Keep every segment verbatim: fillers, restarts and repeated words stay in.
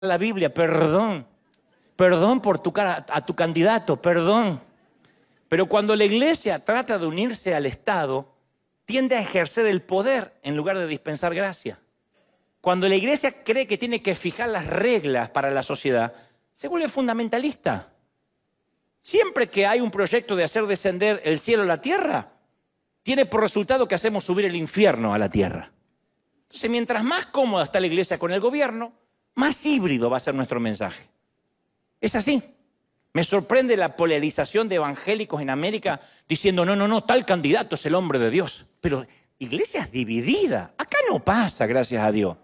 la Biblia, perdón. Perdón por tu cara, a tu candidato, perdón. Pero cuando la iglesia trata de unirse al Estado, tiende a ejercer el poder en lugar de dispensar gracia. Cuando la iglesia cree que tiene que fijar las reglas para la sociedad, se vuelve fundamentalista. Siempre que hay un proyecto de hacer descender el cielo a la tierra, tiene por resultado que hacemos subir el infierno a la tierra. Entonces, mientras más cómoda está la iglesia con el gobierno, más híbrido va a ser nuestro mensaje. Es así. Me sorprende la polarización de evangélicos en América diciendo, no, no, no, tal candidato es el hombre de Dios. Pero iglesias divididas. Acá no pasa, gracias a Dios.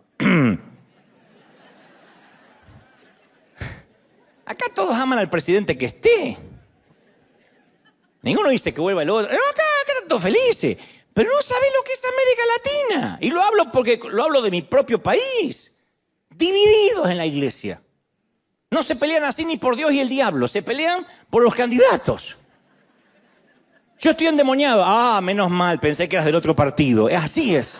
Acá todos aman al presidente que esté. Ninguno dice que vuelva el otro. No, acá, acá están todos felices. Pero no saben lo que es América Latina. Y lo hablo porque lo hablo de mi propio país. Divididos en la iglesia. No se pelean así ni por Dios y el diablo. Se pelean por los candidatos. Yo estoy endemoniado. Ah, menos mal, pensé que eras del otro partido. Así es.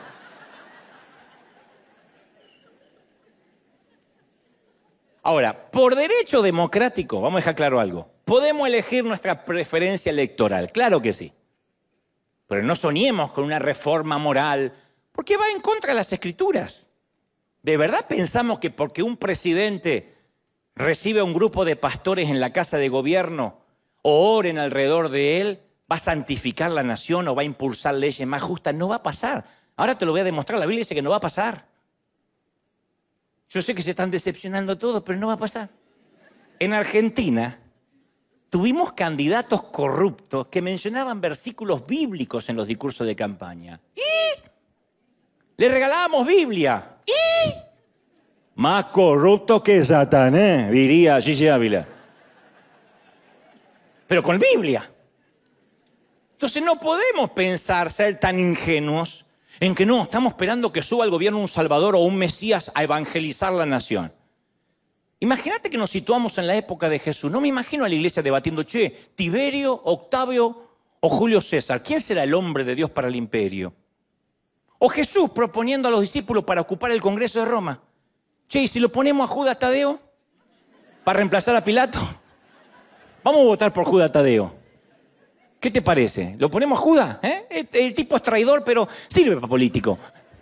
Ahora, por derecho democrático, vamos a dejar claro algo. Podemos elegir nuestra preferencia electoral, claro que sí. Pero no soñemos con una reforma moral, porque va en contra de las Escrituras. ¿De verdad pensamos que porque un presidente recibe a un grupo de pastores en la casa de gobierno o oren alrededor de él, va a santificar la nación o va a impulsar leyes más justas? No va a pasar. Ahora te lo voy a demostrar. La Biblia dice que no va a pasar. Yo sé que se están decepcionando todos, pero no va a pasar. En Argentina tuvimos candidatos corruptos que mencionaban versículos bíblicos en los discursos de campaña. Y le regalábamos Biblia. Y más corrupto que Satanás, diría Gigi Ávila. Pero con Biblia. Entonces no podemos pensar ser tan ingenuos en que no, estamos esperando que suba al gobierno un Salvador o un Mesías a evangelizar la nación. Imagínate que nos situamos en la época de Jesús. No me imagino a la iglesia debatiendo, che, Tiberio, Octavio o Julio César. ¿Quién será el hombre de Dios para el imperio? O Jesús proponiendo a los discípulos para ocupar el Congreso de Roma. Che, ¿y si lo ponemos a Judas Tadeo para reemplazar a Pilato? Vamos a votar por Judas Tadeo. ¿Qué te parece? ¿Lo ponemos a Judas? ¿Eh? El, el tipo es traidor, pero sirve para político.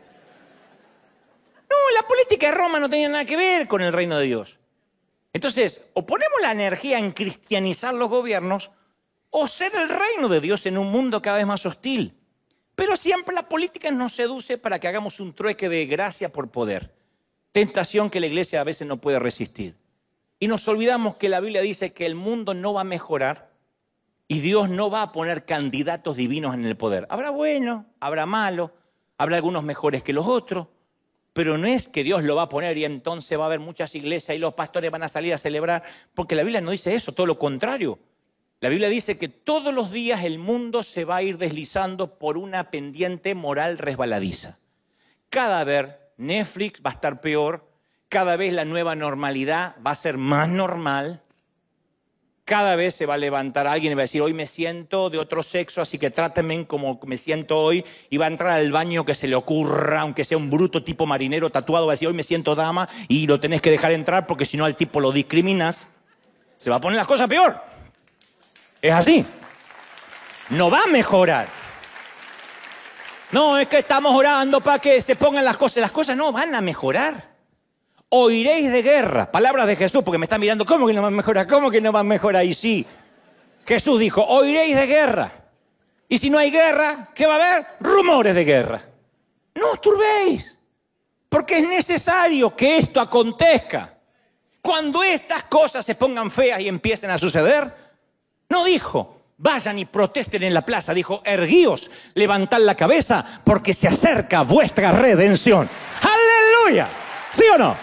No, la política de Roma no tenía nada que ver con el reino de Dios. Entonces, o ponemos la energía en cristianizar los gobiernos, o ser el reino de Dios en un mundo cada vez más hostil. Pero siempre la política nos seduce para que hagamos un trueque de gracia por poder. Tentación que la iglesia a veces no puede resistir. Y nos olvidamos que la Biblia dice que el mundo no va a mejorar y Dios no va a poner candidatos divinos en el poder. Habrá bueno, habrá malo, habrá algunos mejores que los otros, pero no es que Dios lo va a poner y entonces va a haber muchas iglesias y los pastores van a salir a celebrar, porque la Biblia no dice eso, todo lo contrario. La Biblia dice que todos los días el mundo se va a ir deslizando por una pendiente moral resbaladiza. Cada vez Netflix va a estar peor, cada vez la nueva normalidad va a ser más normal, cada vez se va a levantar alguien y va a decir, hoy me siento de otro sexo, así que trátenme como me siento hoy, y va a entrar al baño que se le ocurra, aunque sea un bruto tipo marinero tatuado, va a decir, hoy me siento dama, y lo tenés que dejar entrar porque si no al tipo lo discriminas. Se va a poner las cosas peor. Es así. No va a mejorar. No, es que estamos orando para que se pongan las cosas. Las cosas no van a mejorar. Oiréis de guerra. Palabras de Jesús, porque me están mirando. ¿Cómo que no va a mejorar? ¿Cómo que no va a mejorar? Y sí, Jesús dijo, oiréis de guerra. Y si no hay guerra, ¿qué va a haber? Rumores de guerra. No os turbéis, porque es necesario que esto acontezca. Cuando estas cosas se pongan feas y empiecen a suceder, no dijo, vayan y protesten en la plaza. Dijo, erguíos, levantad la cabeza, porque se acerca vuestra redención. ¡Aleluya! ¿Sí o no?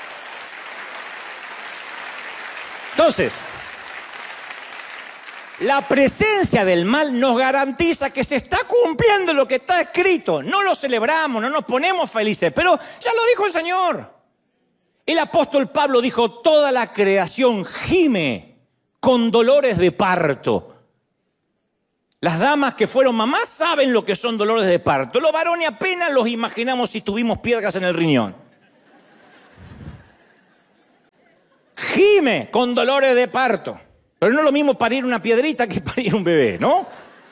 Entonces, la presencia del mal nos garantiza que se está cumpliendo lo que está escrito. No lo celebramos, no nos ponemos felices, pero ya lo dijo el Señor. El apóstol Pablo dijo, toda la creación gime con dolores de parto. Las damas que fueron mamás saben lo que son dolores de parto. Los varones apenas los imaginamos si tuvimos piedras en el riñón. gime con dolores de parto. Pero no es lo mismo parir una piedrita que parir un bebé, ¿no?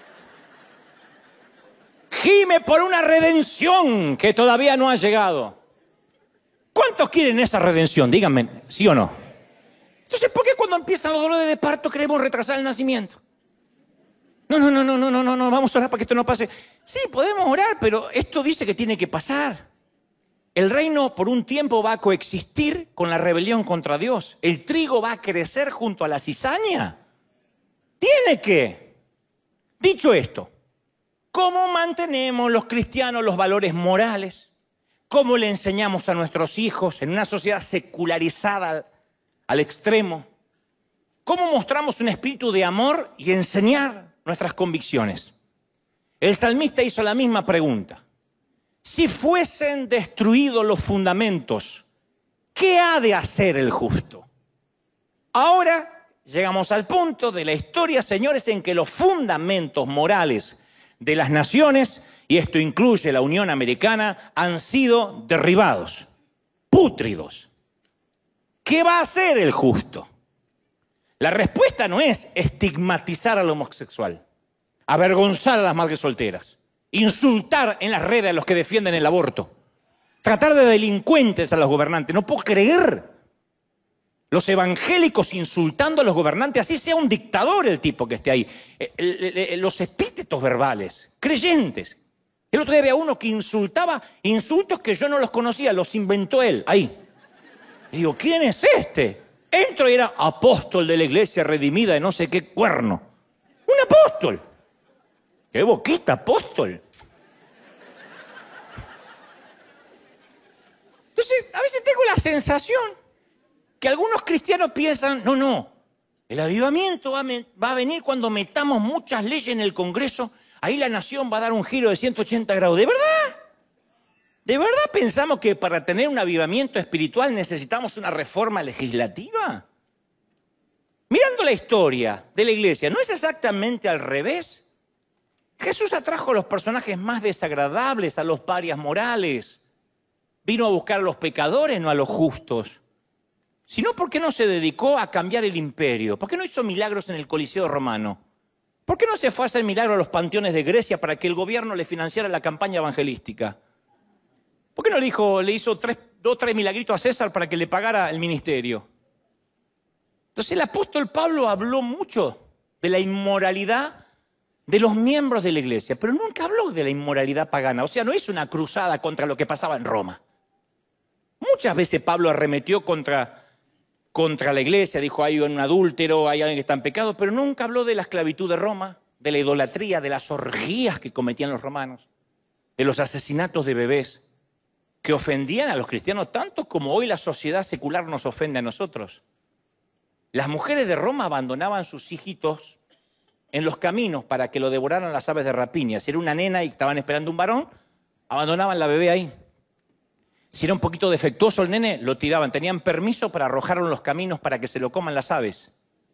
Gime por una redención que todavía no ha llegado. ¿Cuántos quieren esa redención? Díganme, ¿sí o no? Entonces, ¿por qué cuando empiezan los dolores de parto queremos retrasar el nacimiento? No, no, no, no, no, no, no, vamos a orar para que esto no pase. Sí, podemos orar, pero esto dice que tiene que pasar. El reino por un tiempo va a coexistir con la rebelión contra Dios. El trigo va a crecer junto a la cizaña. Tiene que. Dicho esto, ¿cómo mantenemos los cristianos los valores morales? ¿Cómo le enseñamos a nuestros hijos en una sociedad secularizada al, al extremo? ¿Cómo mostramos un espíritu de amor y enseñar nuestras convicciones? El salmista hizo la misma pregunta. Si fuesen destruidos los fundamentos, ¿qué ha de hacer el justo? Ahora llegamos al punto de la historia, señores, en que los fundamentos morales de las naciones, y esto incluye la Unión Americana, han sido derribados, pútridos. ¿Qué va a hacer el justo? La respuesta no es estigmatizar al homosexual, avergonzar a las madres solteras, insultar en las redes a los que defienden el aborto, tratar de delincuentes a los gobernantes. No puedo creer los evangélicos insultando a los gobernantes, así sea un dictador el tipo que esté ahí. Los epítetos verbales, creyentes. El otro día había uno que insultaba insultos que yo no los conocía, los inventó él, ahí. Y digo, ¿quién es este? Entro y era apóstol de la iglesia redimida de no sé qué cuerno. Un apóstol. ¡Qué boquita, apóstol! Entonces, a veces tengo la sensación que algunos cristianos piensan, no, no, el avivamiento va a, va a venir cuando metamos muchas leyes en el Congreso, ahí la nación va a dar un giro de ciento ochenta grados. ¿De verdad? ¿De verdad pensamos que para tener un avivamiento espiritual necesitamos una reforma legislativa? Mirando la historia de la iglesia, ¿no es exactamente al revés? Jesús atrajo a los personajes más desagradables, a los parias morales. Vino a buscar a los pecadores, no a los justos. Sino, ¿por qué no se dedicó a cambiar el imperio? ¿Por qué no hizo milagros en el Coliseo romano? ¿Por qué no se fue a hacer milagros a los panteones de Grecia para que el gobierno le financiara la campaña evangelística? ¿Por qué no le, dijo, le hizo tres, dos o tres milagritos a César para que le pagara el ministerio? Entonces el apóstol Pablo habló mucho de la inmoralidad de los miembros de la iglesia, pero nunca habló de la inmoralidad pagana. O sea, no hizo una cruzada contra lo que pasaba en Roma. Muchas veces Pablo arremetió contra, contra la iglesia, dijo, hay un adúltero, hay alguien que está en pecado, pero nunca habló de la esclavitud de Roma, de la idolatría, de las orgías que cometían los romanos, de los asesinatos de bebés, que ofendían a los cristianos tanto como hoy la sociedad secular nos ofende a nosotros. Las mujeres de Roma abandonaban sus hijitos en los caminos para que lo devoraran las aves de rapiña. Si era una nena y estaban esperando un varón, abandonaban la bebé ahí. Si era un poquito defectuoso el nene, lo tiraban. Tenían permiso para arrojarlo en los caminos para que se lo coman las aves.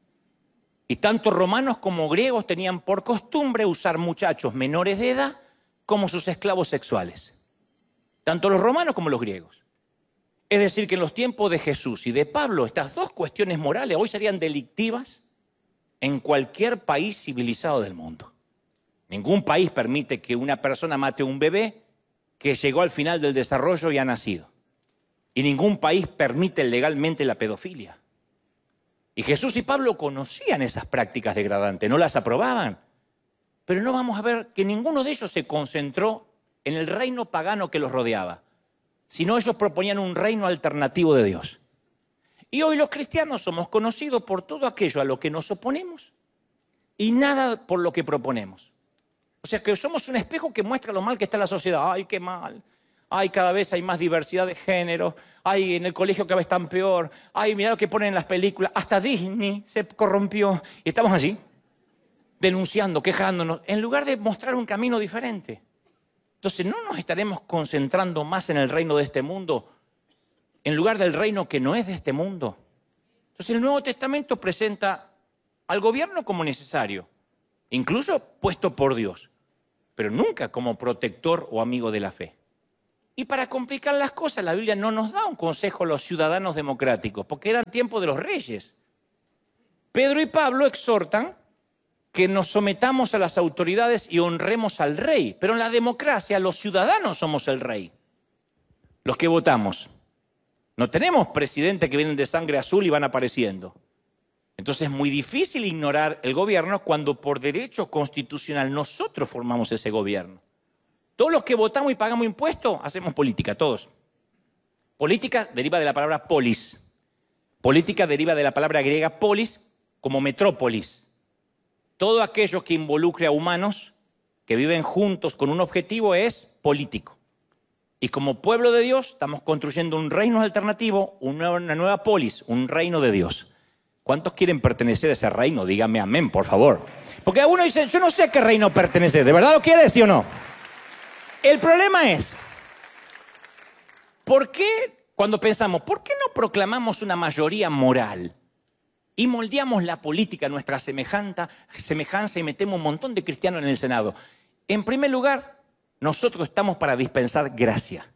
Y tanto romanos como griegos tenían por costumbre usar muchachos menores de edad como sus esclavos sexuales. Tanto los romanos como los griegos. Es decir, que en los tiempos de Jesús y de Pablo, estas dos cuestiones morales hoy serían delictivas en cualquier país civilizado del mundo. Ningún país permite que una persona mate a un bebé que llegó al final del desarrollo y ha nacido. Y ningún país permite legalmente la pedofilia. Y Jesús y Pablo conocían esas prácticas degradantes, no las aprobaban. Pero no vamos a ver que ninguno de ellos se concentró en el reino pagano que los rodeaba, sino ellos proponían un reino alternativo de Dios. Y hoy los cristianos somos conocidos por todo aquello a lo que nos oponemos y nada por lo que proponemos. O sea que somos un espejo que muestra lo mal que está la sociedad. ¡Ay, qué mal! ¡Ay, cada vez hay más diversidad de género! ¡Ay, en el colegio cada vez están peor! ¡Ay, mirá lo que ponen en las películas! Hasta Disney se corrompió. Y estamos así, denunciando, quejándonos, en lugar de mostrar un camino diferente. Entonces, ¿no nos estaremos concentrando más en el reino de este mundo en lugar del reino que no es de este mundo? Entonces, el Nuevo Testamento presenta al gobierno como necesario, incluso puesto por Dios, pero nunca como protector o amigo de la fe. Y para complicar las cosas, la Biblia no nos da un consejo a los ciudadanos democráticos, porque eran tiempos de los reyes. Pedro y Pablo exhortan que nos sometamos a las autoridades y honremos al rey. Pero en la democracia los ciudadanos somos el rey, los que votamos. No tenemos presidentes que vienen de sangre azul y van apareciendo. Entonces es muy difícil ignorar el gobierno cuando por derecho constitucional nosotros formamos ese gobierno. Todos los que votamos y pagamos impuestos hacemos política, todos. Política deriva de la palabra polis. Política deriva de la palabra griega polis, como metrópolis. Todo aquello que involucre a humanos que viven juntos con un objetivo es político. Y como pueblo de Dios estamos construyendo un reino alternativo, una nueva polis, un reino de Dios. ¿Cuántos quieren pertenecer a ese reino? Dígame amén, por favor. Porque uno dice, yo no sé a qué reino pertenece. ¿De verdad lo quiere, sí o no? El problema es, ¿por qué cuando pensamos, ¿por qué no proclamamos una mayoría moral? Y moldeamos la política a nuestra semejanza, semejanza y metemos un montón de cristianos en el Senado. En primer lugar, nosotros estamos para dispensar gracia.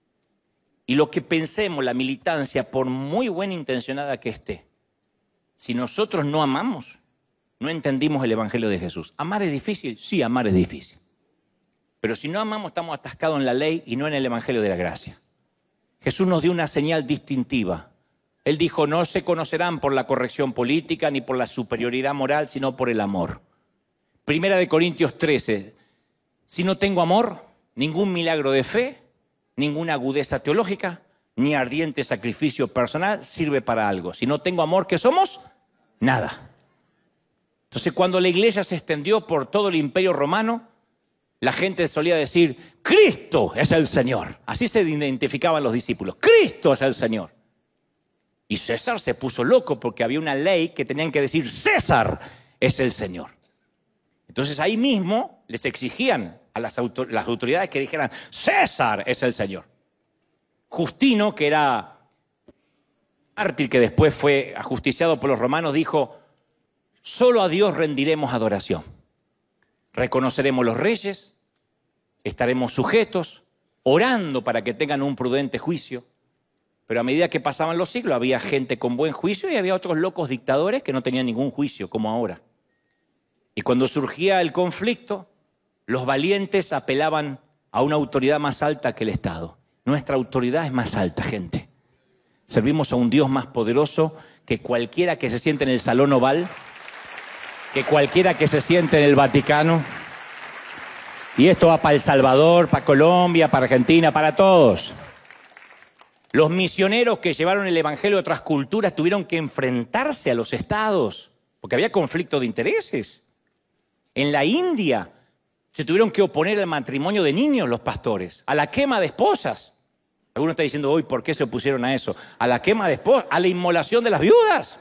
Y lo que pensemos, la militancia, por muy buena intencionada que esté, si nosotros no amamos, no entendimos el Evangelio de Jesús. ¿Amar es difícil? Sí, amar es difícil. Pero si no amamos, estamos atascados en la ley y no en el Evangelio de la gracia. Jesús nos dio una señal distintiva. Él dijo, no se conocerán por la corrección política ni por la superioridad moral, sino por el amor. Primera de Corintios trece. Si no tengo amor, ningún milagro de fe, ninguna agudeza teológica, ni ardiente sacrificio personal sirve para algo. Si no tengo amor, ¿qué somos? Nada. Entonces, cuando la iglesia se extendió por todo el imperio romano, la gente solía decir, Cristo es el Señor. Así se identificaban los discípulos. Cristo es el Señor. Y César se puso loco porque había una ley que tenían que decir, César es el Señor. Entonces ahí mismo les exigían a las, autor- las autoridades que dijeran, César es el Señor. Justino, que era mártir que después fue ajusticiado por los romanos, dijo, solo a Dios rendiremos adoración. Reconoceremos los reyes, estaremos sujetos, orando para que tengan un prudente juicio. Pero a medida que pasaban los siglos había gente con buen juicio y había otros locos dictadores que no tenían ningún juicio, como ahora. Y cuando surgía el conflicto, los valientes apelaban a una autoridad más alta que el Estado. Nuestra autoridad es más alta, gente. Servimos a un Dios más poderoso que cualquiera que se siente en el Salón Oval, que cualquiera que se siente en el Vaticano. Y esto va para El Salvador, para Colombia, para Argentina, para todos. Los misioneros que llevaron el evangelio a otras culturas tuvieron que enfrentarse a los estados, porque había conflicto de intereses. En la India se tuvieron que oponer al matrimonio de niños los pastores, a la quema de esposas. Algunos están diciendo hoy, ¿por qué se opusieron a eso? A la quema de esposas, a la inmolación de las viudas.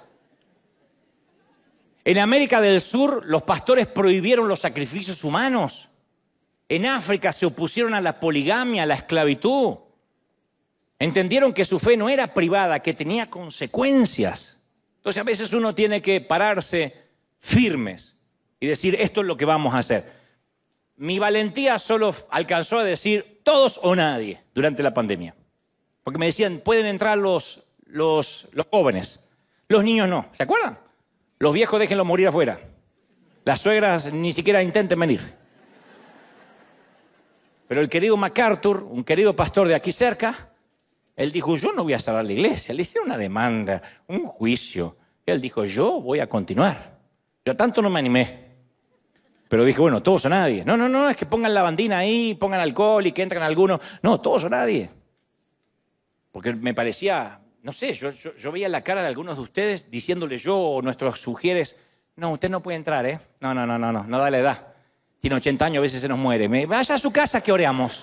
En América del Sur los pastores prohibieron los sacrificios humanos. En África se opusieron a la poligamia, a la esclavitud. Entendieron que su fe no era privada, que tenía consecuencias. Entonces a veces uno tiene que pararse firmes y decir, esto es lo que vamos a hacer. Mi valentía solo alcanzó a decir todos o nadie durante la pandemia. Porque me decían, pueden entrar los, los, los jóvenes, los niños no. ¿Se acuerdan? Los viejos déjenlos morir afuera. Las suegras ni siquiera intenten venir. Pero el querido MacArthur, un querido pastor de aquí cerca, él dijo, yo no voy a cerrar la iglesia. Le hicieron una demanda, un juicio. Él dijo, yo voy a continuar. Yo tanto no me animé. Pero dije, bueno, todos o nadie. No, no, no, es que pongan la bandina ahí, pongan alcohol y que entran algunos. No, todos o nadie. Porque me parecía, no sé, yo, yo, yo veía la cara de algunos de ustedes diciéndole yo o nuestros sugieres, no, usted no puede entrar, ¿eh? No, no, no, no, no, no da la edad. Tiene ochenta años, a veces se nos muere. Me, vaya a su casa que oreamos.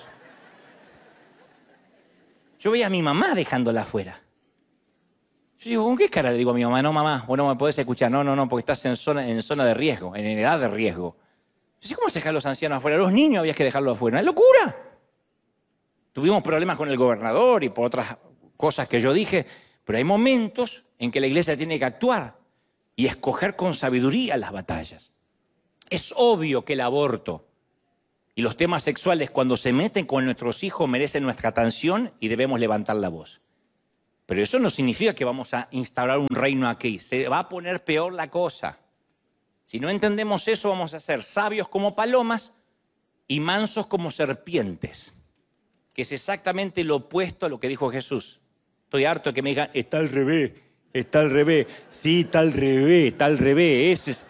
Yo veía a mi mamá dejándola afuera. Yo digo, ¿con qué cara le digo a mi mamá? No, mamá, vos no me podés escuchar. No, no, no, porque estás en zona, en zona de riesgo, en edad de riesgo. Yo, ¿cómo se dejan los ancianos afuera? Los niños había que dejarlos afuera. ¡Es locura! Tuvimos problemas con el gobernador y por otras cosas que yo dije, pero hay momentos en que la iglesia tiene que actuar y escoger con sabiduría las batallas. Es obvio que el aborto Y los temas sexuales, cuando se meten con nuestros hijos, merecen nuestra atención y debemos levantar la voz. Pero eso no significa que vamos a instaurar un reino aquí. Se va a poner peor la cosa. Si no entendemos eso, vamos a ser sabios como palomas y mansos como serpientes, que es exactamente lo opuesto a lo que dijo Jesús. Estoy harto de que me digan, está al revés, está al revés. Sí, está al revés, está al revés. Ese es...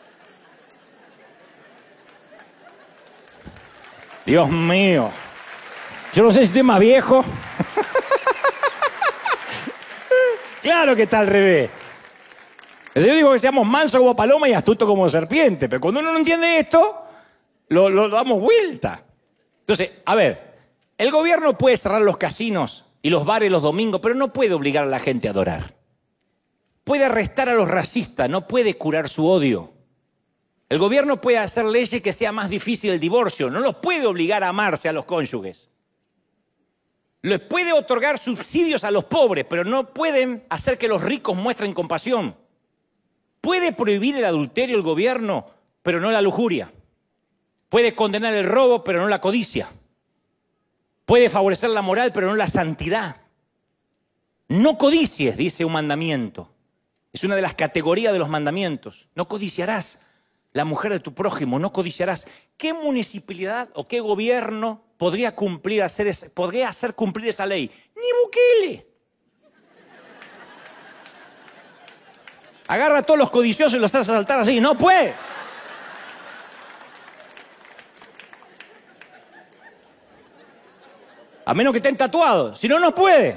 Dios mío. Yo no sé si estoy más viejo. Claro que está al revés. Yo digo que seamos mansos como paloma y astutos como serpiente, pero cuando uno no entiende esto, lo, lo, lo damos vuelta. Entonces, a ver, el gobierno puede cerrar los casinos y los bares los domingos, pero no puede obligar a la gente a adorar. Puede arrestar a los racistas, no puede curar su odio. El gobierno puede hacer leyes que sea más difícil el divorcio, no los puede obligar a amarse a los cónyuges. Les puede otorgar subsidios a los pobres, pero no pueden hacer que los ricos muestren compasión. Puede prohibir el adulterio el gobierno, pero no la lujuria. Puede condenar el robo, pero no la codicia. Puede favorecer la moral, pero no la santidad. No codicies, dice un mandamiento. Es una de las categorías de los mandamientos. No codiciarás la mujer de tu prójimo, no codiciarás. ¿Qué municipalidad o qué gobierno podría cumplir, hacer, ese, podría hacer cumplir esa ley? Ni Bukele. Agarra a todos los codiciosos y los hace saltar así. No puede. A menos que estén tatuados. Si no, no puede.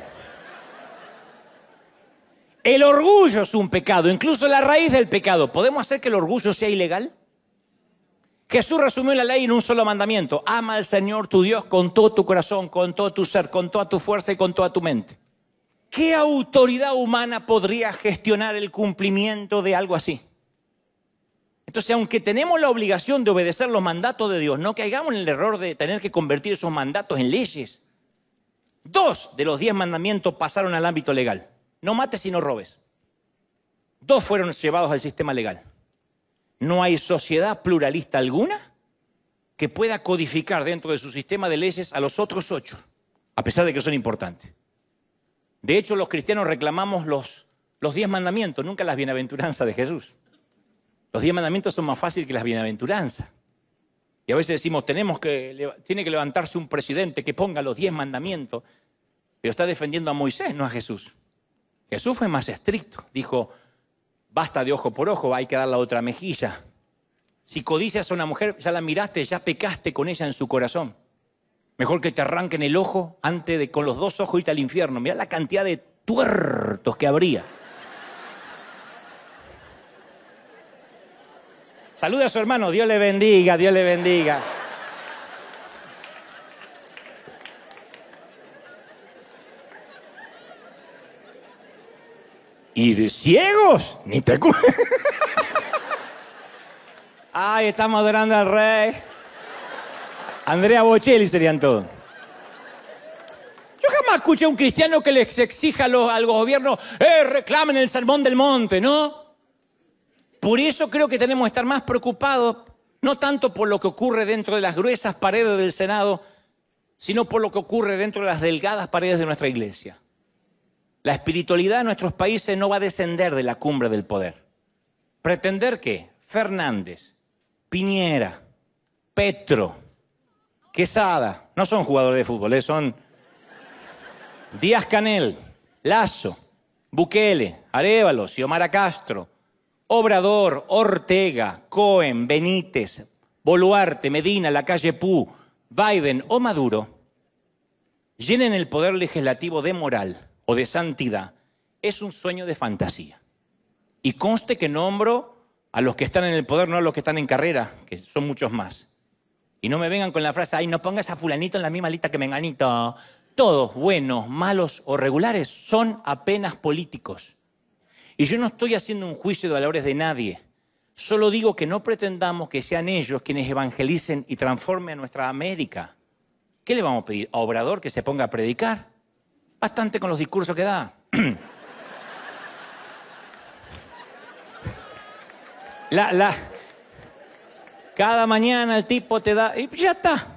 El orgullo es un pecado, incluso la raíz del pecado. ¿Podemos hacer que el orgullo sea ilegal? Jesús resumió la ley en un solo mandamiento. Ama al Señor tu Dios con todo tu corazón, con todo tu ser, con toda tu fuerza y con toda tu mente. ¿Qué autoridad humana podría gestionar el cumplimiento de algo así? Entonces, aunque tenemos la obligación de obedecer los mandatos de Dios, no caigamos en el error de tener que convertir esos mandatos en leyes. Dos de los diez mandamientos pasaron al ámbito legal. No mates y no robes. Dos fueron llevados al sistema legal. No hay sociedad pluralista alguna que pueda codificar dentro de su sistema de leyes a los otros ocho, a pesar de que son importantes. De hecho, los cristianos reclamamos los, los diez mandamientos, nunca las bienaventuranzas de Jesús. Los diez mandamientos son más fáciles que las bienaventuranzas. Y a veces decimos, tenemos que, tiene que levantarse un presidente que ponga los diez mandamientos, pero está defendiendo a Moisés, no a Jesús. Jesús fue más estricto, dijo, basta de ojo por ojo, hay que dar la otra mejilla. Si codicias a una mujer, ya la miraste, ya pecaste con ella en su corazón. Mejor que te arranquen el ojo antes de con los dos ojos irte al infierno. Mirá la cantidad de tuertos que habría. Saluda a su hermano, Dios le bendiga, Dios le bendiga. ¿Y de ciegos? Ni te cu... Ay, estamos adorando al rey. Andrea Bocelli serían todos. Yo jamás escuché a un cristiano que les exija a los, al gobierno, eh, reclamen el sermón del monte, ¿no? Por eso creo que tenemos que estar más preocupados, no tanto por lo que ocurre dentro de las gruesas paredes del Senado, sino por lo que ocurre dentro de las delgadas paredes de nuestra iglesia. La espiritualidad de nuestros países no va a descender de la cumbre del poder. Pretender que Fernández, Piñera, Petro, Quesada, no son jugadores de fútbol, ¿eh? Son Díaz-Canel, Lasso, Bukele, Arévalo, Xiomara Castro, Obrador, Ortega, Cohen, Benítez, Boluarte, Medina, Lacalle Pou, Biden o Maduro llenen el poder legislativo de moral o de santidad, es un sueño de fantasía. Y conste que nombro a los que están en el poder, no a los que están en carrera, que son muchos más. Y no me vengan con la frase, ay, no pongas a fulanito en la misma lista que menganito. Todos, buenos, malos o regulares, son apenas políticos. Y yo no estoy haciendo un juicio de valores de nadie. Solo digo que no pretendamos que sean ellos quienes evangelicen y transformen a nuestra América. ¿Qué le vamos a pedir? ¿A Obrador que se ponga a predicar? Bastante con los discursos que da. La, la, cada mañana el tipo te da... Y ya está.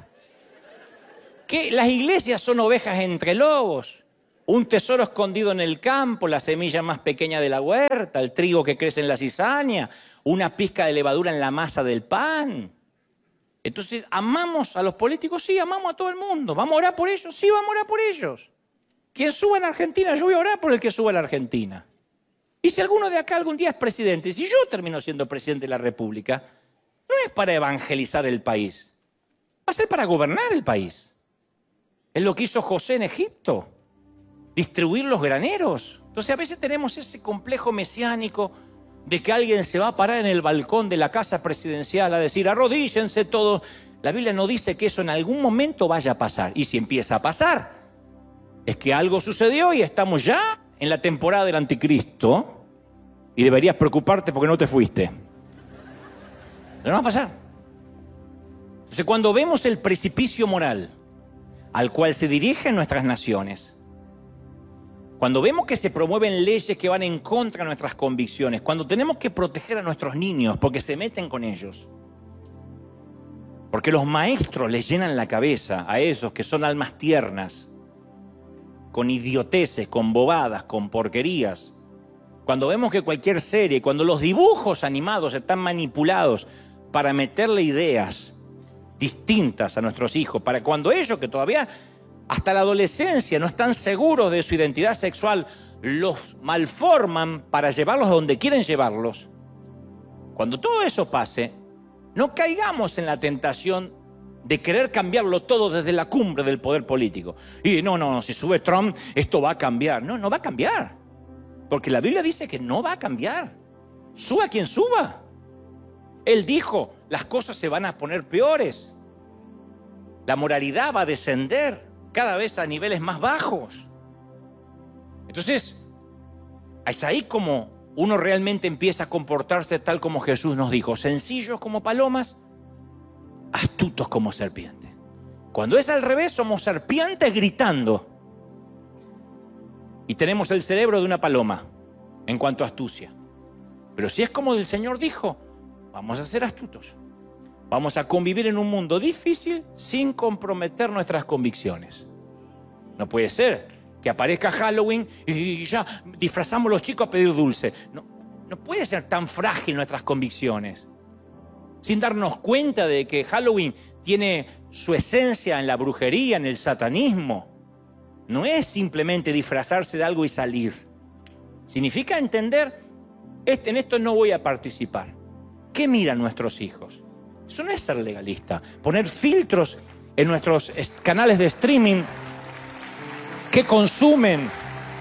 que las iglesias son ovejas entre lobos, un tesoro escondido en el campo, la semilla más pequeña de la huerta, el trigo que crece en la cizaña, una pizca de levadura en la masa del pan. Entonces, ¿amamos a los políticos? Sí, amamos a todo el mundo. ¿Vamos a orar por ellos? Sí, vamos a orar por ellos. Quien suba en Argentina, yo voy a orar por el que suba a la Argentina. Y si alguno de acá algún día es presidente, si yo termino siendo presidente de la República, no es para evangelizar el país, va a ser para gobernar el país. Es lo que hizo José en Egipto, distribuir los graneros. Entonces a veces tenemos ese complejo mesiánico de que alguien se va a parar en el balcón de la casa presidencial a decir arrodíllense todos. La Biblia no dice que eso en algún momento vaya a pasar. Y si empieza a pasar, es que algo sucedió y estamos ya en la temporada del anticristo y deberías preocuparte porque no te fuiste. Pero no va a pasar. Entonces cuando vemos el precipicio moral al cual se dirigen nuestras naciones, cuando vemos que se promueven leyes que van en contra de nuestras convicciones, cuando tenemos que proteger a nuestros niños porque se meten con ellos, porque los maestros les llenan la cabeza a esos que son almas tiernas, con idioteces, con bobadas, con porquerías, cuando vemos que cualquier serie, cuando los dibujos animados están manipulados para meterle ideas distintas a nuestros hijos, para cuando ellos que todavía hasta la adolescencia no están seguros de su identidad sexual, los malforman para llevarlos a donde quieren llevarlos. Cuando todo eso pase, no caigamos en la tentación de querer cambiarlo todo desde la cumbre del poder político. Y no, no, no, si sube Trump, esto va a cambiar. No, no va a cambiar. Porque la Biblia dice que no va a cambiar. Suba quien suba. Él dijo, las cosas se van a poner peores. La moralidad va a descender cada vez a niveles más bajos. Entonces, es ahí como uno realmente empieza a comportarse tal como Jesús nos dijo, sencillos como palomas, astutos como serpientes. Cuando es al revés, somos serpientes gritando y tenemos el cerebro de una paloma en cuanto a astucia. Pero si es como el Señor dijo, vamos a ser astutos. Vamos a convivir en un mundo difícil sin comprometer nuestras convicciones. No puede ser que aparezca Halloween y ya disfrazamos a los chicos a pedir dulce. No, no puede ser tan frágil nuestras convicciones. Sin darnos cuenta de que Halloween tiene su esencia en la brujería, en el satanismo. No es simplemente disfrazarse de algo y salir. Significa entender, este, en esto no voy a participar. ¿Qué miran nuestros hijos? Eso no es ser legalista. Poner filtros en nuestros canales de streaming que consumen.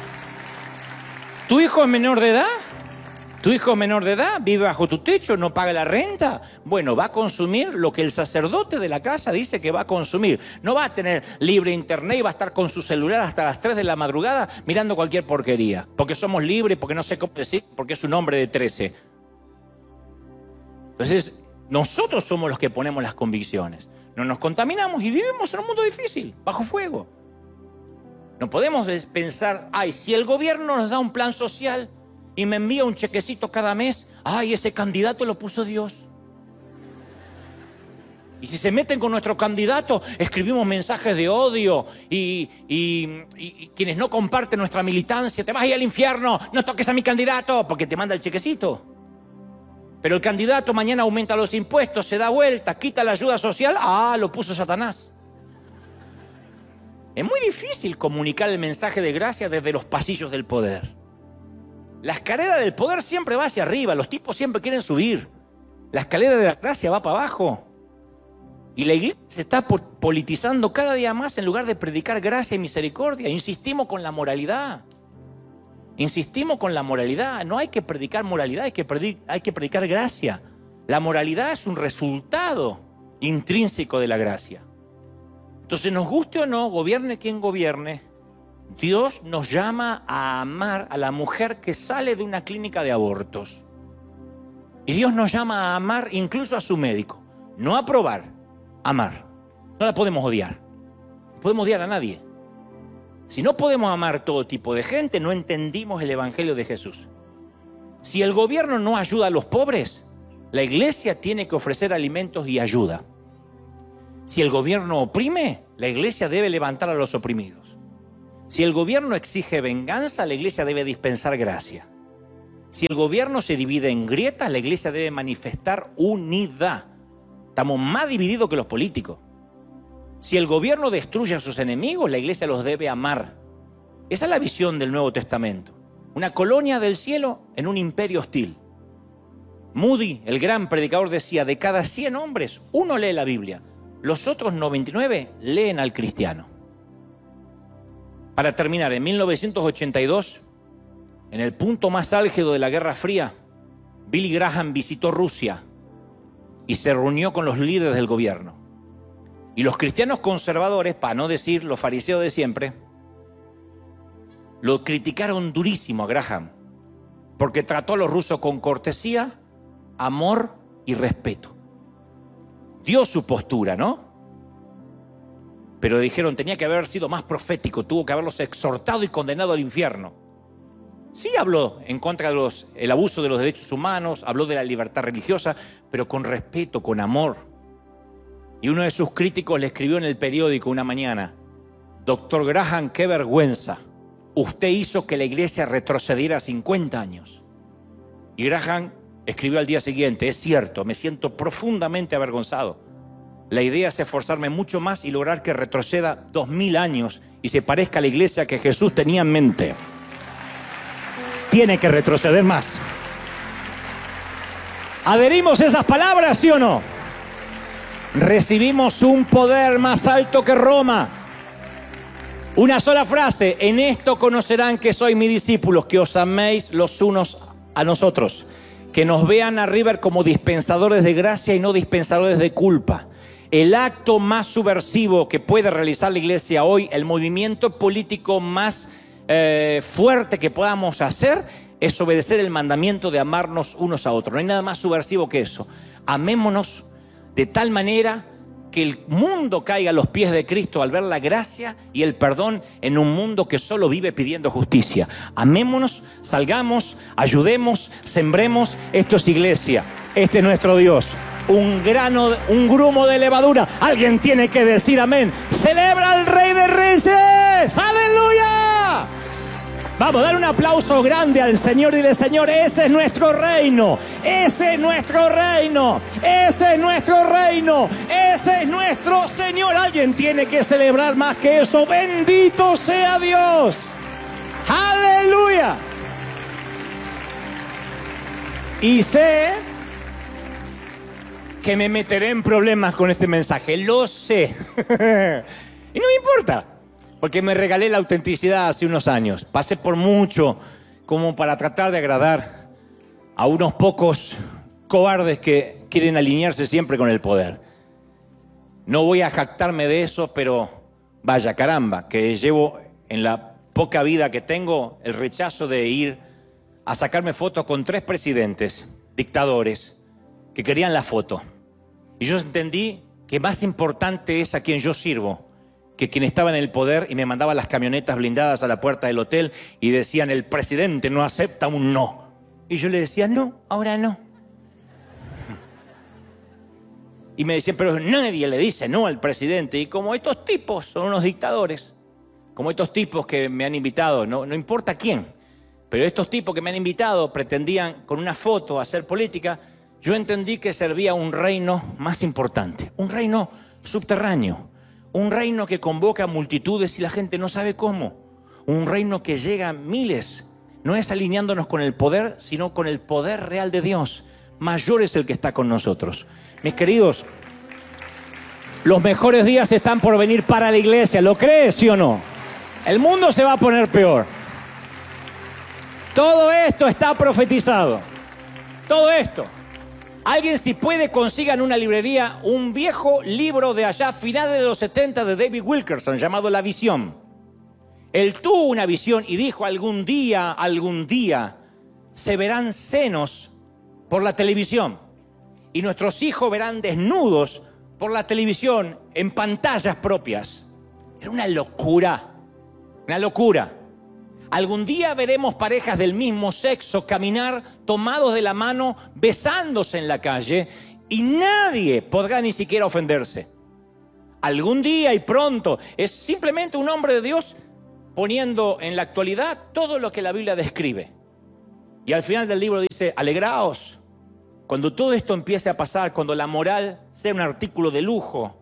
¿Tu hijo es menor de edad? ¿Tu hijo es menor de edad? ¿Vive bajo tu techo? ¿No paga la renta? Bueno, va a consumir lo que el sacerdote de la casa dice que va a consumir. No va a tener libre internet y va a estar con su celular hasta las tres de la madrugada mirando cualquier porquería. Porque somos libres, porque no sé cómo decir, porque es un hombre de trece. Entonces, nosotros somos los que ponemos las convicciones. No nos contaminamos y vivimos en un mundo difícil, bajo fuego. No podemos pensar, ay, si el gobierno nos da un plan social y me envía un chequecito cada mes, ay, ese candidato lo puso Dios. Y si se meten con nuestro candidato, escribimos mensajes de odio y, y, y, y quienes no comparten nuestra militancia, te vas a ir al infierno, no toques a mi candidato, porque te manda el chequecito. Pero el candidato mañana aumenta los impuestos, se da vuelta, quita la ayuda social, ah, lo puso Satanás. Es muy difícil comunicar el mensaje de gracia desde los pasillos del poder. La escalera del poder siempre va hacia arriba, los tipos siempre quieren subir. La escalera de la gracia va para abajo. Y la iglesia se está politizando cada día más en lugar de predicar gracia y misericordia. Insistimos con la moralidad. Insistimos con la moralidad. No hay que predicar moralidad, hay que, predicar, hay que predicar gracia. La moralidad es un resultado intrínseco de la gracia. Entonces, nos guste o no, gobierne quien gobierne, Dios nos llama a amar a la mujer que sale de una clínica de abortos. Y Dios nos llama a amar incluso a su médico. No a aprobar, amar. No la podemos odiar. No podemos odiar a nadie. Si no podemos amar todo tipo de gente, no entendimos el Evangelio de Jesús. Si el gobierno no ayuda a los pobres, la iglesia tiene que ofrecer alimentos y ayuda. Si el gobierno oprime, la iglesia debe levantar a los oprimidos. Si el gobierno exige venganza, la iglesia debe dispensar gracia. Si el gobierno se divide en grietas, la iglesia debe manifestar unidad. Estamos más divididos que los políticos. Si el gobierno destruye a sus enemigos, la iglesia los debe amar. Esa es la visión del Nuevo Testamento. Una colonia del cielo en un imperio hostil. Moody, el gran predicador, decía, de cada cien hombres, uno lee la Biblia. Los otros noventa y nueve leen al cristiano. Para terminar, en mil novecientos ochenta y dos, en el punto más álgido de la Guerra Fría, Billy Graham visitó Rusia y se reunió con los líderes del gobierno. Y los cristianos conservadores, para no decir los fariseos de siempre, lo criticaron durísimo a Graham, porque trató a los rusos con cortesía, amor y respeto. Dio su postura, ¿no? Pero dijeron, tenía que haber sido más profético, tuvo que haberlos exhortado y condenado al infierno. Sí habló en contra del abuso de los derechos humanos, habló de la libertad religiosa, pero con respeto, con amor. Y uno de sus críticos le escribió en el periódico una mañana, doctor Graham, qué vergüenza, usted hizo que la iglesia retrocediera cincuenta años. Y Graham escribió al día siguiente, es cierto, me siento profundamente avergonzado. La idea es esforzarme mucho más y lograr que retroceda dos mil años y se parezca a la iglesia que Jesús tenía en mente. Tiene que retroceder más. ¿Adherimos esas palabras, sí o no? Recibimos un poder más alto que Roma. Una sola frase, en esto conocerán que sois mis discípulos, que os améis los unos a nosotros, que nos vean a River como dispensadores de gracia y no dispensadores de culpa. El acto más subversivo que puede realizar la iglesia hoy, el movimiento político más eh, fuerte que podamos hacer, es obedecer el mandamiento de amarnos unos a otros. No hay nada más subversivo que eso. Amémonos de tal manera que el mundo caiga a los pies de Cristo al ver la gracia y el perdón en un mundo que solo vive pidiendo justicia. Amémonos, salgamos, ayudemos, sembremos. Esto es iglesia, este es nuestro Dios. Un grano, un grumo de levadura. Alguien tiene que decir amén. ¡Celebra al Rey de Reyes! ¡Aleluya! Vamos a dar un aplauso grande al Señor y dile, Señor, ese es nuestro reino, ese es nuestro reino, ese es nuestro reino, ese es nuestro Señor. Alguien tiene que celebrar más que eso. Bendito sea Dios. ¡Aleluya! Y sé que me meteré en problemas con este mensaje, lo sé. Y no me importa, porque me regalé la autenticidad hace unos años. Pasé por mucho como para tratar de agradar a unos pocos cobardes que quieren alinearse siempre con el poder. No voy a jactarme de eso, pero vaya caramba, que llevo en la poca vida que tengo el rechazo de ir a sacarme fotos con tres presidentes, dictadores, que querían la foto. Y yo entendí que más importante es a quien yo sirvo que quien estaba en el poder y me mandaba las camionetas blindadas a la puerta del hotel y decían, el presidente no acepta un no. Y yo le decía, no, ahora no. Y me decían, pero nadie le dice no al presidente. Y como estos tipos son unos dictadores, como estos tipos que me han invitado, no, no importa quién, pero estos tipos que me han invitado pretendían con una foto hacer política. Yo entendí que servía un reino más importante, un reino subterráneo, un reino que convoca a multitudes y la gente no sabe cómo, un reino que llega a miles. No es alineándonos con el poder, sino con el poder real de Dios. Mayor es el que está con nosotros. Mis queridos, los mejores días están por venir para la iglesia. ¿Lo crees, sí o no? El mundo se va a poner peor. Todo esto está profetizado. Todo esto. Alguien, si puede, consiga en una librería un viejo libro de allá, finales de los setenta, de David Wilkerson, llamado La Visión. Él tuvo una visión y dijo, algún día, algún día, se verán senos por la televisión. Y nuestros hijos verán desnudos por la televisión, en pantallas propias. Era una locura, una locura. Algún día veremos parejas del mismo sexo caminar tomados de la mano, besándose en la calle, y nadie podrá ni siquiera ofenderse. algún día y pronto. Es simplemente un hombre de Dios poniendo en la actualidad todo lo que la Biblia describe. Y al final del libro dice, alegraos, cuando todo esto empiece a pasar, cuando la moral sea un artículo de lujo,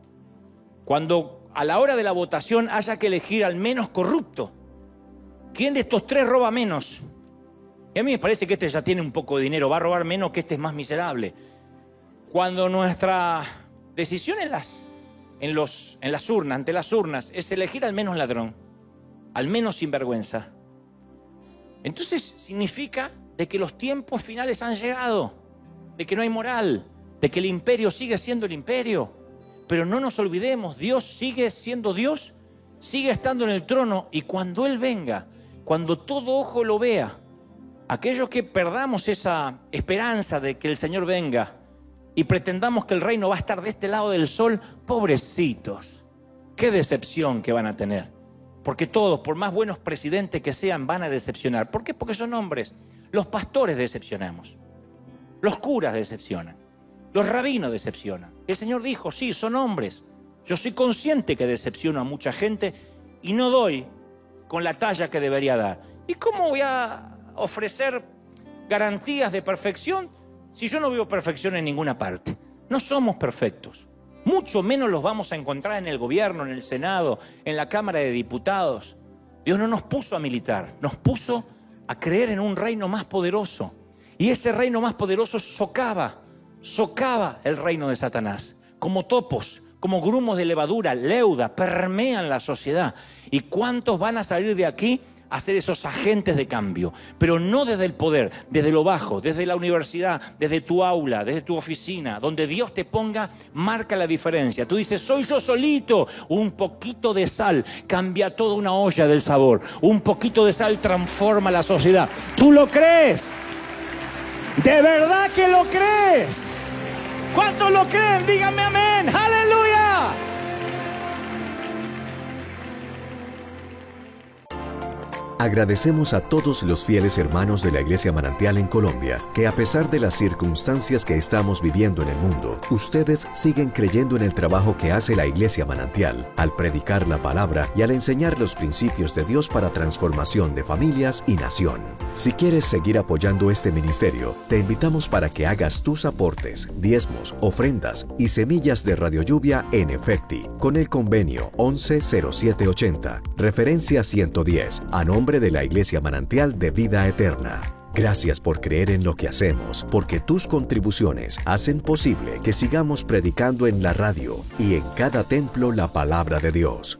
cuando a la hora de la votación haya que elegir al menos corrupto. ¿Quién de estos tres roba menos? Y a mí me parece que este ya tiene un poco de dinero, va a robar menos, que este es más miserable. Cuando nuestra decisión en las, en los, en las urnas, ante las urnas, es elegir al menos ladrón, al menos sinvergüenza, entonces significa de que los tiempos finales han llegado, de que no hay moral, de que el imperio sigue siendo el imperio. Pero no nos olvidemos, Dios sigue siendo Dios, sigue estando en el trono, y cuando Él venga, cuando todo ojo lo vea, aquellos que perdamos esa esperanza de que el Señor venga y pretendamos que el reino va a estar de este lado del sol, pobrecitos, qué decepción que van a tener. Porque todos, por más buenos presidentes que sean, van a decepcionar. ¿Por qué? Porque son hombres. Los pastores decepcionamos, los curas decepcionan, los rabinos decepcionan. El Señor dijo, sí, son hombres. Yo soy consciente que decepciono a mucha gente y no doy con la talla que debería dar. ¿Y cómo voy a ofrecer garantías de perfección si yo no veo perfección en ninguna parte? No somos perfectos. Mucho menos los vamos a encontrar en el gobierno, en el Senado, en la Cámara de Diputados. Dios no nos puso a militar, nos puso a creer en un reino más poderoso. Y ese reino más poderoso socava, socava el reino de Satanás. Como topos, como grumos de levadura, leuda, permean la sociedad. ¿Y cuántos van a salir de aquí a ser esos agentes de cambio? Pero no desde el poder, desde lo bajo, desde la universidad, desde tu aula, desde tu oficina, donde Dios te ponga, marca la diferencia. Tú dices, soy yo solito. Un poquito de sal cambia toda una olla del sabor. Un poquito de sal transforma la sociedad. ¿Tú lo crees? ¿De verdad que lo crees? ¿Cuántos lo creen? Díganme amén. ¡Aleluya! Agradecemos a todos los fieles hermanos de la Iglesia Manantial en Colombia, que a pesar de las circunstancias que estamos viviendo en el mundo, ustedes siguen creyendo en el trabajo que hace la Iglesia Manantial, al predicar la palabra y al enseñar los principios de Dios para transformación de familias y nación. Si quieres seguir apoyando este ministerio, te invitamos para que hagas tus aportes, diezmos, ofrendas y semillas de Radio Lluvia en Efecti, con el convenio once cero siete ochenta, referencia ciento diez, a nombre de la Iglesia Manantial de Vida Eterna. Gracias por creer en lo que hacemos, porque tus contribuciones hacen posible que sigamos predicando en la radio y en cada templo la palabra de Dios.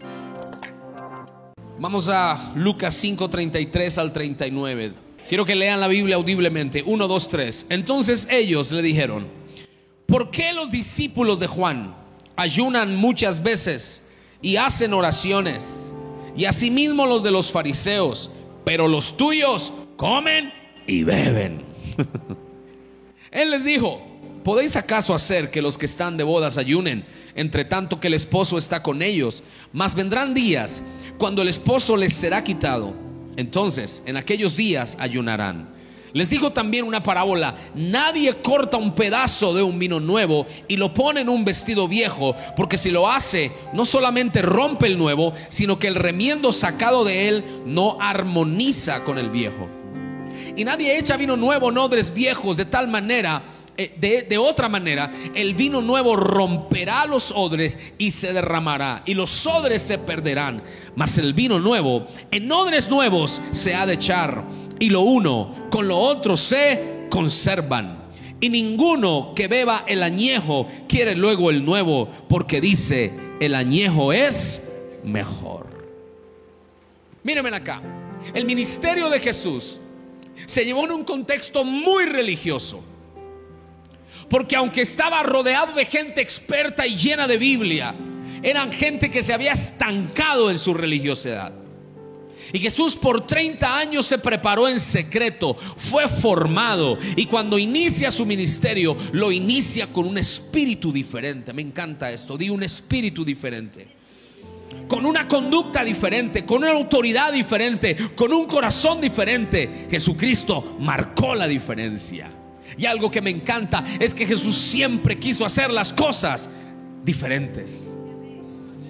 Vamos a Lucas cinco, treinta y tres al treinta y nueve. Quiero que lean la Biblia audiblemente. uno, dos, tres. Entonces ellos le dijeron: ¿por qué los discípulos de Juan ayunan muchas veces y hacen oraciones? Y asimismo los de los fariseos, pero los tuyos comen y beben. Él les dijo: ¿podéis acaso hacer que los que están de bodas ayunen, entre tanto que el esposo está con ellos? Mas vendrán días cuando el esposo les será quitado. Entonces en aquellos días ayunarán. Les dijo también una parábola: nadie corta un pedazo de un vino nuevo y lo pone en un vestido viejo, porque si lo hace, no solamente rompe el nuevo, sino que el remiendo sacado de él no armoniza con el viejo. Y nadie echa vino nuevo en odres viejos, de tal manera, de, de otra manera, el vino nuevo romperá los odres y se derramará, y los odres se perderán. Mas el vino nuevo en odres nuevos se ha de echar, y lo uno con lo otro se conservan. Y ninguno que beba el añejo quiere luego el nuevo, porque dice: el añejo es mejor. Mírenme acá. El ministerio de Jesús se llevó en un contexto muy religioso, porque aunque estaba rodeado de gente experta y llena de Biblia, eran gente que se había estancado en su religiosidad. Y Jesús por treinta años se preparó en secreto, fue formado, y cuando inicia su ministerio, lo inicia con un espíritu diferente. Me encanta esto, di un espíritu diferente, con una conducta diferente, con una autoridad diferente, con un corazón diferente. Jesucristo marcó la diferencia. Y algo que me encanta es que Jesús siempre quiso hacer las cosas diferentes.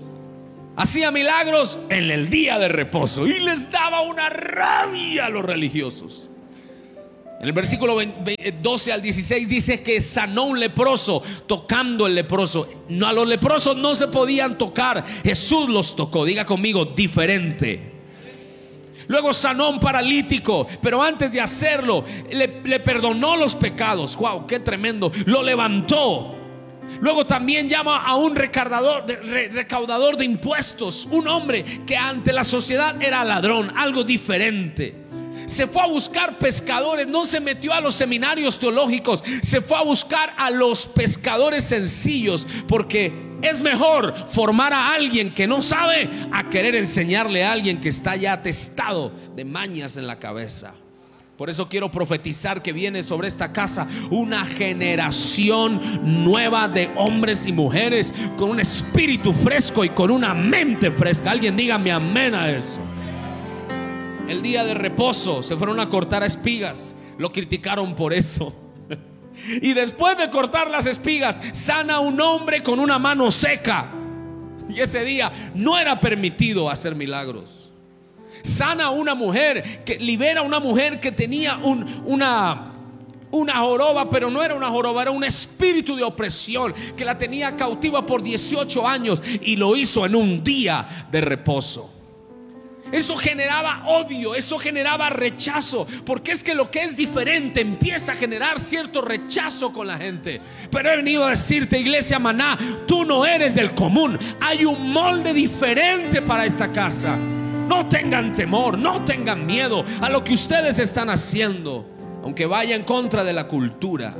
hacía milagros en el día de reposo y les daba una rabia a los religiosos. En el versículo doce al dieciséis dice que sanó un leproso tocando el leproso. No, a los leprosos no se podían tocar, Jesús los tocó. Diga conmigo, diferente. Luego sanó a un paralítico, pero antes de hacerlo le, le perdonó los pecados. Wow, qué tremendo. Lo levantó. Luego también llama a un recaudador de, re, recaudador de impuestos, un hombre que ante la sociedad era ladrón, algo diferente. Se fue a buscar pescadores, no se metió a los seminarios teológicos, se fue a buscar a los pescadores sencillos, porque es mejor formar a alguien que no sabe a querer enseñarle a alguien que está ya atestado de mañas en la cabeza. Por eso quiero profetizar que viene sobre esta casa una generación nueva de hombres y mujeres con un espíritu fresco y con una mente fresca. Alguien dígame amén a eso. El día de reposo se fueron a cortar a espigas, lo criticaron por eso. Y después de cortar las espigas, sana a un hombre con una mano seca. Y ese día no era permitido hacer milagros. Sana a una mujer, que libera a una mujer que tenía un, una, una joroba, pero no era una joroba, era un espíritu de opresión que la tenía cautiva por dieciocho años, y lo hizo en un día de reposo. Eso generaba odio, eso generaba rechazo, porque es que lo que es diferente empieza a generar cierto rechazo con la gente. Pero he venido a decirte, iglesia Maná, tú no eres del común. Hay un molde diferente para esta casa. No tengan temor, no tengan miedo a lo que ustedes están haciendo, aunque vaya en contra de la cultura.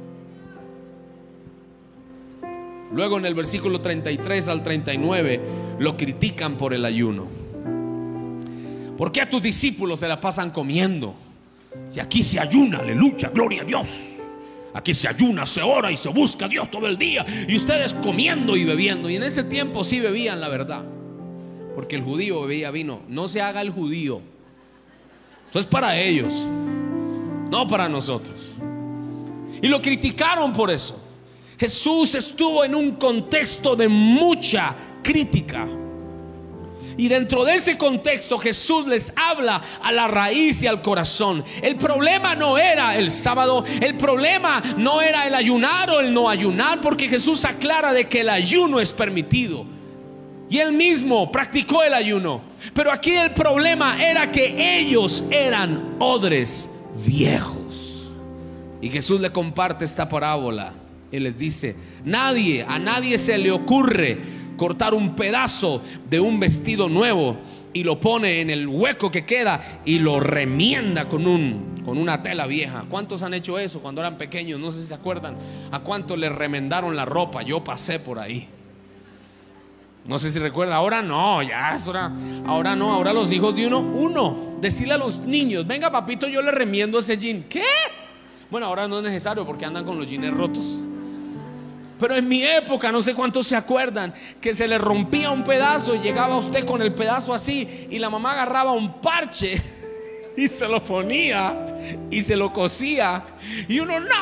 Luego en el versículo treinta y tres al treinta y nueve lo critican por el ayuno. ¿Por qué a tus discípulos se la pasan comiendo? Si aquí se ayuna, aleluya, gloria a Dios. Aquí se ayuna, se ora y se busca a Dios todo el día, y ustedes comiendo y bebiendo. Y en ese tiempo sí bebían, la verdad, porque el judío bebía vino. No se haga el judío. Eso es para ellos, no para nosotros. Y lo criticaron por eso. Jesús estuvo en un contexto de mucha crítica. Y dentro de ese contexto Jesús les habla a la raíz y al corazón. El problema no era el sábado, el problema no era el ayunar o el no ayunar, porque Jesús aclara de que el ayuno es permitido. Y él mismo practicó el ayuno. Pero aquí el problema era que ellos eran odres viejos. Y Jesús le comparte esta parábola y les dice: nadie, a nadie se le ocurre cortar un pedazo de un vestido nuevo y lo pone en el hueco que queda y lo remienda con, un, con una tela vieja. ¿Cuántos han hecho eso cuando eran pequeños? No sé si se acuerdan a cuántos les remendaron la ropa. Yo pasé por ahí. No sé si recuerdan. Ahora no, ya es hora. Ahora no, ahora los hijos de uno, uno decirle a los niños: venga papito, yo le remiendo ese jean. ¿Qué? Bueno, ahora no es necesario porque andan con los jeans rotos. Pero en mi época, no sé cuántos se acuerdan, que se le rompía un pedazo y llegaba usted con el pedazo así, y la mamá agarraba un parche y se lo ponía y se lo cosía, y uno ¡no!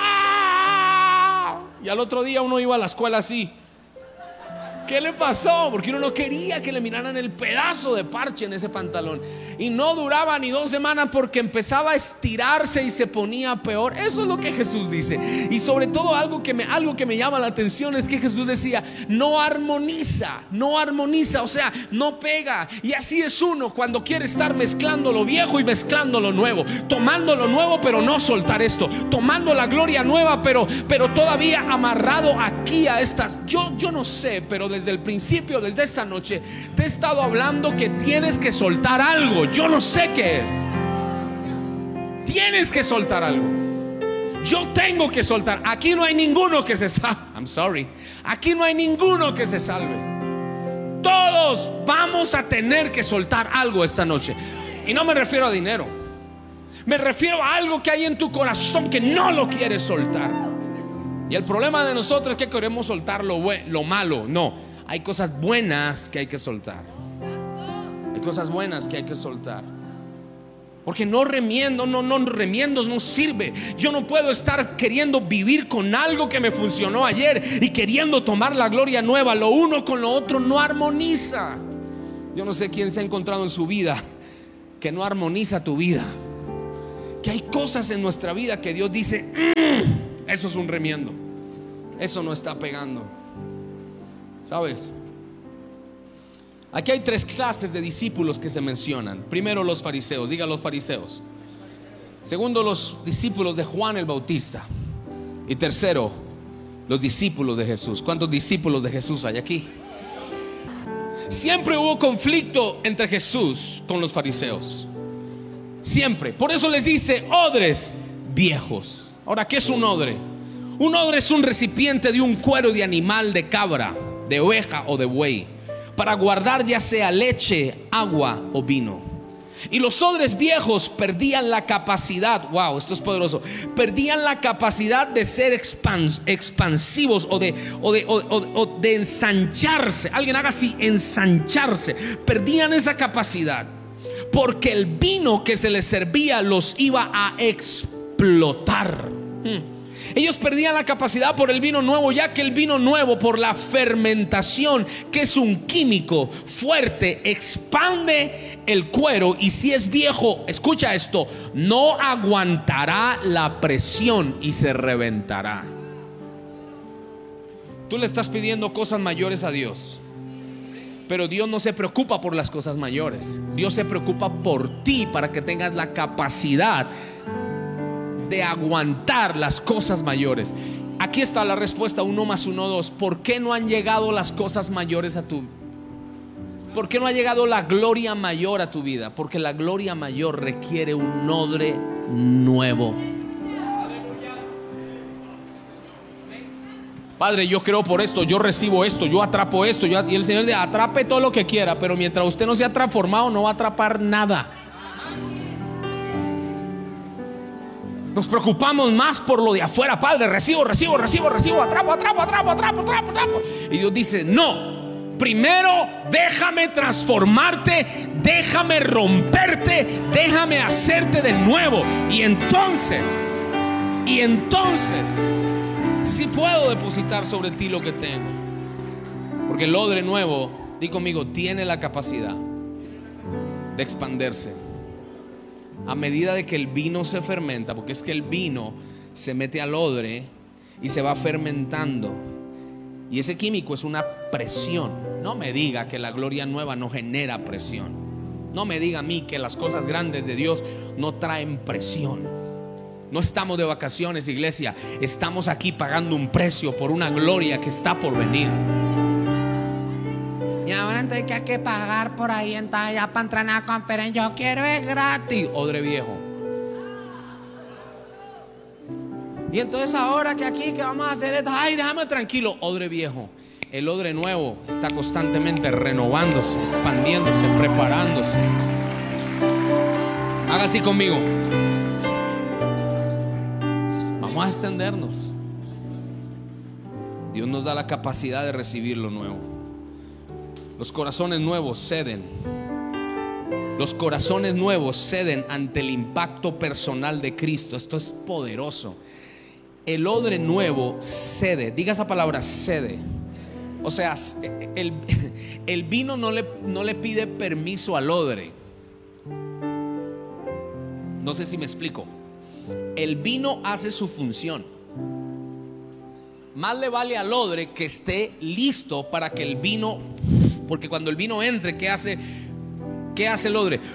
Y al otro día uno iba a la escuela así. ¿Qué le pasó? Porque uno no quería que le miraran el pedazo de parche en ese pantalón. Y no duraba ni dos semanas porque empezaba a estirarse y se ponía peor. Eso es lo que Jesús dice. Y sobre todo algo que me, algo que me llama la atención es que Jesús decía: no armoniza, no armoniza, o sea, no pega. Y así es uno cuando quiere estar mezclando lo viejo y mezclando lo nuevo, tomando lo nuevo pero no soltar esto, tomando la gloria nueva pero, pero todavía amarrado aquí a estas. Yo, yo no sé, pero desde el principio, desde esta noche, te he estado hablando que tienes que soltar algo. Yo no sé qué es. Tienes que soltar algo. Yo tengo que soltar. Aquí no hay ninguno que se salve. I'm sorry. Aquí no hay ninguno que se salve. Todos vamos a tener que soltar algo esta noche. Y no me refiero a dinero. Me refiero a algo que hay en tu corazón que no lo quieres soltar. Y el problema de nosotros es que queremos soltar lo, bueno, lo malo. No, hay cosas buenas que hay que soltar. Hay cosas buenas que hay que soltar. Porque no remiendo, no, no remiendo no sirve. Yo no puedo estar queriendo vivir con algo que me funcionó ayer y queriendo tomar la gloria nueva. Lo uno con lo otro no armoniza. Yo no sé quién se ha encontrado en su vida que no armoniza tu vida, que hay cosas en nuestra vida que Dios dice, mmm, eso es un remiendo, eso no está pegando. ¿Sabes? Aquí hay tres clases de discípulos que se mencionan. Primero, los fariseos, diga los fariseos. Segundo, los discípulos de Juan el Bautista. Y tercero, los discípulos de Jesús. ¿Cuántos discípulos de Jesús hay aquí? Siempre hubo conflicto entre Jesús con los fariseos. Siempre. Por eso les dice odres viejos. Ahora, ¿qué es un odre? Un odre es un recipiente de un cuero de animal, de cabra, de oveja o de buey, para guardar ya sea leche, agua o vino. Y los odres viejos perdían la capacidad, wow, esto es poderoso, perdían la capacidad de ser expans, expansivos o de, o, de, o, o, o de ensancharse. Alguien haga así, ensancharse. Perdían esa capacidad porque el vino que se les servía los iba a explotar. hmm. Ellos perdían la capacidad por el vino nuevo, ya que el vino nuevo, por la fermentación, que es un químico fuerte, expande el cuero, y si es viejo, escucha esto, no aguantará la presión y se reventará. Tú le estás pidiendo cosas mayores a Dios, pero Dios no se preocupa por las cosas mayores. Dios se preocupa por ti, para que tengas la capacidad de aguantar las cosas mayores. Aquí está la respuesta, uno más uno, dos. ¿Por qué no han llegado las cosas mayores a tu vida? ¿Por qué no ha llegado la gloria mayor a tu vida? Porque la gloria mayor requiere un odre nuevo. Padre, yo creo por esto, yo recibo esto, yo atrapo esto, yo, y el Señor dice, atrape todo lo que quiera, pero mientras usted no se ha transformado, no va a atrapar nada. Nos preocupamos más por lo de afuera. Padre, recibo, recibo, recibo, recibo, atrapo, atrapo, atrapo, atrapo, atrapo, atrapo. Y Dios dice, no, primero déjame transformarte, déjame romperte, déjame hacerte de nuevo. Y entonces, y entonces sí puedo depositar sobre ti lo que tengo. Porque el odre nuevo, di conmigo, tiene la capacidad de expandirse a medida de que el vino se fermenta, porque es que el vino se mete al odre y se va fermentando, y ese químico es una presión. No me diga que la gloria nueva no genera presión. No me diga a mí que las cosas grandes de Dios no traen presión. No estamos de vacaciones, iglesia. Estamos aquí pagando un precio por una gloria que está por venir. Y ahora entonces que hay que pagar por ahí, entonces ya para entrar a la conferencia. Yo quiero es gratis. Odre viejo. Y entonces ahora que aquí que vamos a hacer esto, ay, déjame tranquilo. Odre viejo. El odre nuevo está constantemente renovándose, expandiéndose, preparándose. Haga así conmigo. Vamos a extendernos. Dios nos da la capacidad de recibir lo nuevo. Los corazones nuevos ceden. Los corazones nuevos ceden ante el impacto personal de Cristo. Esto es poderoso. El odre nuevo cede. Diga esa palabra, cede. O sea, el, el vino no le, no le pide permiso al odre. No sé si me explico. El vino hace su función. Más le vale al odre que esté listo para que el vino, porque cuando el vino entre, ¿qué hace? ¿Qué hace el odre?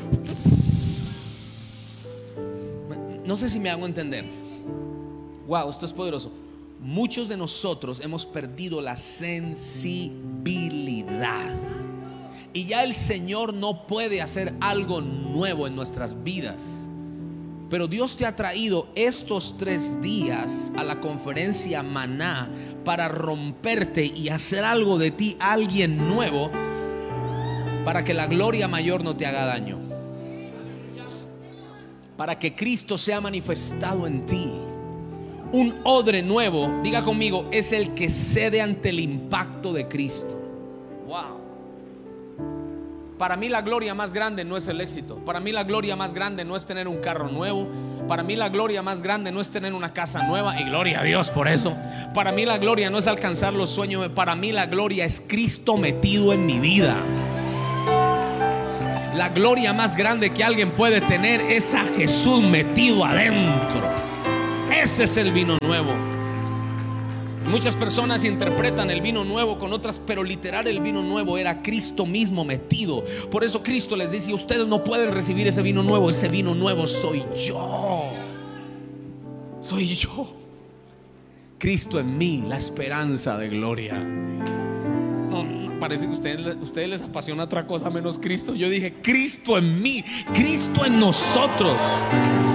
No sé si me hago entender. Wow, esto es poderoso. Muchos de nosotros hemos perdido la sensibilidad, y ya el Señor no puede hacer algo nuevo en nuestras vidas. Pero Dios te ha traído estos tres días a la conferencia Maná para romperte y hacer algo de ti, alguien nuevo, para que la gloria mayor no te haga daño, para que Cristo sea manifestado en ti. Un odre nuevo, diga conmigo, es el que cede ante el impacto de Cristo. Wow. Para mí la gloria más grande no es el éxito. Para mí la gloria más grande no es tener un carro nuevo. Para mí la gloria más grande no es tener una casa nueva, y gloria a Dios por eso. Para mí la gloria no es alcanzar los sueños. Para mí la gloria es Cristo metido en mi vida. La gloria más grande que alguien puede tener es a Jesús metido adentro. Ese es el vino nuevo. Muchas personas interpretan el vino nuevo con otras, pero literal el vino nuevo era Cristo mismo metido. Por eso Cristo les dice: ustedes no pueden recibir ese vino nuevo. Ese vino nuevo soy yo. Soy yo. Cristo en mí, la esperanza de gloria. No, no, parece que a ustedes, a ustedes les apasiona otra cosa menos Cristo. Yo dije Cristo en mí, Cristo en nosotros.